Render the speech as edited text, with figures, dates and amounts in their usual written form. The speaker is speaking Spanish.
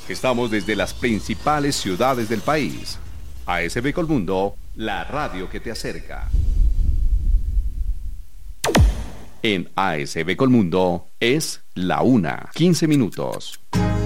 Estamos desde las principales ciudades del país. ASB Colmundo, la radio que te acerca. En ASB Colmundo es la 1:15.